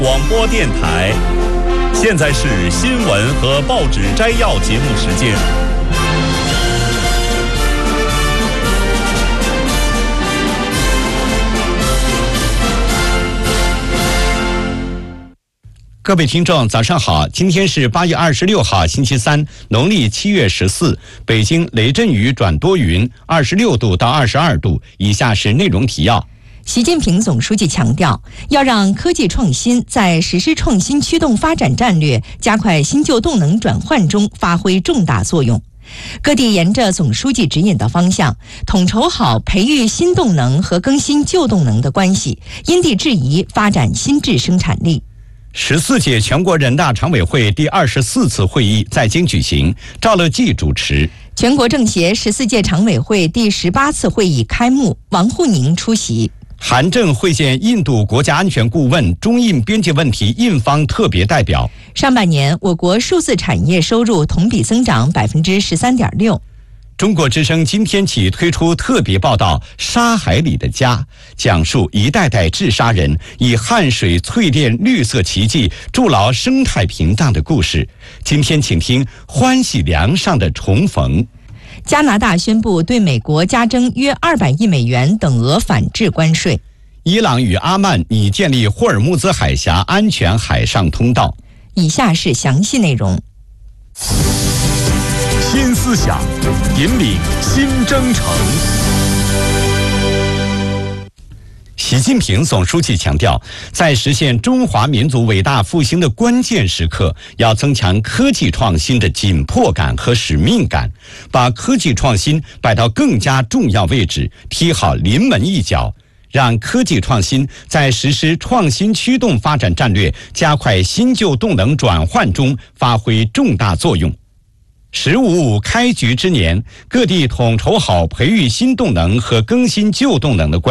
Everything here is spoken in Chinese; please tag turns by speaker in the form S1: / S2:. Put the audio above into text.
S1: 广播电台，现在是新闻和报纸摘要节目时间。各位听众，早上好！今天是8月26号，星期三，农历7月14。北京雷阵雨转多云，26度到22度。以下是内容提要。
S2: 习近平总书记强调，要让科技创新在实施创新驱动发展战略、加快新旧动能转换中发挥重大作用。各地沿着总书记指引的方向，统筹好培育新动能和更新旧动能的关系，因地制宜发展新质生产力。
S1: 14届全国人大常委会第24次会议在京举行，赵乐际主持。
S2: 全国政协14届常委会第18次会议开幕，王沪宁出席。
S1: 韩正会见印度国家安全顾问、中印边界问题印方特别代表。
S2: 上半年，我国数字产业收入同比增长13.6%。
S1: 中国之声今天起推出特别报道《沙海里的家》，讲述一代代治沙人以汗水淬炼绿色奇迹，筑牢生态屏障的故事。今天请听欢喜梁上的重逢。
S2: 加拿大宣布对美国加征约200亿美元等额反制关税。
S1: 伊朗与阿曼拟建立霍尔木兹海峡安全海上通道。
S2: 以下是详细内容。
S1: 新思想，引领新征程。习近平总书记强调，在实现中华民族伟大复兴的关键时刻，要增强科技创新的紧迫感和使命感，把科技创新摆到更加重要位置，踢好临门一脚，让科技创新在实施创新驱动发展战略、加快新旧动能转换中发挥重大作用。“15+5”开局之年，各地统筹好培育新动能和更新旧动能的关系。